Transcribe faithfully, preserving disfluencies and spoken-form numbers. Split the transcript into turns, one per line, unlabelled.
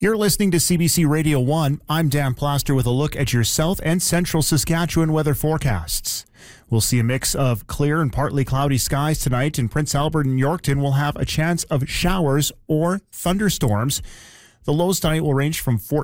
You're listening to C B C Radio one. I'm Dan Plaster with a look at your south and central Saskatchewan weather forecasts. We'll see a mix of clear and partly cloudy skies tonight, and Prince Albert and Yorkton will have a chance of showers or thunderstorms. The lows tonight will range from fourteen